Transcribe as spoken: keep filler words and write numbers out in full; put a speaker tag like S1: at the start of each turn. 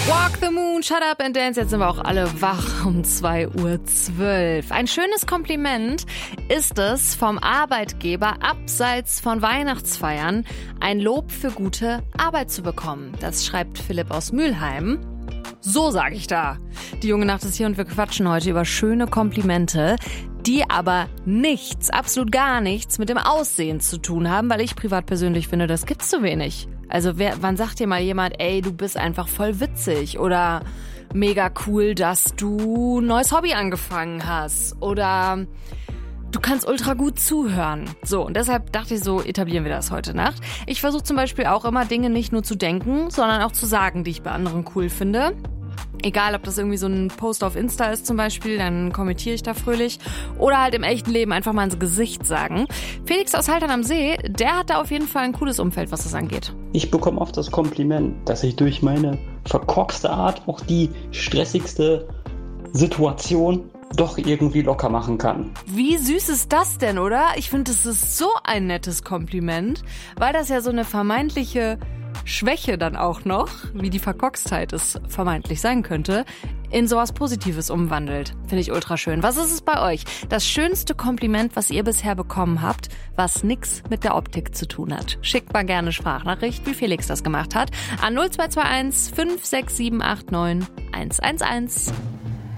S1: Walk the Moon, Shut Up and Dance. Jetzt sind wir auch alle wach um zwei Uhr zwölf. Ein schönes Kompliment ist es vom Arbeitgeber, abseits von Weihnachtsfeiern ein Lob für gute Arbeit zu bekommen. Das schreibt Philipp aus Mülheim. So sag ich da. Die junge Nacht ist hier und wir quatschen heute über schöne Komplimente, die aber nichts, absolut gar nichts mit dem Aussehen zu tun haben, weil ich privat persönlich finde, das gibt's zu wenig. Also wer, wann sagt dir mal jemand, ey, du bist einfach voll witzig oder mega cool, dass du ein neues Hobby angefangen hast oder du kannst ultra gut zuhören. So, und deshalb dachte ich, so etablieren wir das heute Nacht. Ich versuche zum Beispiel auch immer Dinge nicht nur zu denken, sondern auch zu sagen, die ich bei anderen cool finde. Egal, ob das irgendwie so ein Post auf Insta ist zum Beispiel, dann kommentiere ich da fröhlich. Oder halt im echten Leben einfach mal ins Gesicht sagen. Felix aus Haltern am See, der hat da auf jeden Fall ein cooles Umfeld, was das angeht.
S2: Ich bekomme oft das Kompliment, dass ich durch meine verkorkste Art auch die stressigste Situation doch irgendwie locker machen kann.
S1: Wie süß ist das denn, oder? Ich finde, das ist so ein nettes Kompliment, weil das ja so eine vermeintliche Schwäche dann auch noch, wie die Verkorkstheit es vermeintlich sein könnte, in sowas Positives umwandelt. Finde ich ultra schön. Was ist es bei euch? Das schönste Kompliment, was ihr bisher bekommen habt, was nix mit der Optik zu tun hat. Schickt mal gerne Sprachnachricht, wie Felix das gemacht hat, an null zwei zwei eins fünf sechs sieben acht neun eins eins eins.